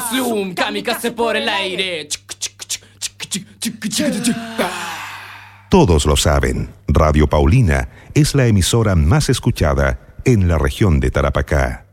Zoom, kamikaze por el aire. Todos lo saben, Radio Paulina es la emisora más escuchada en la región de Tarapacá.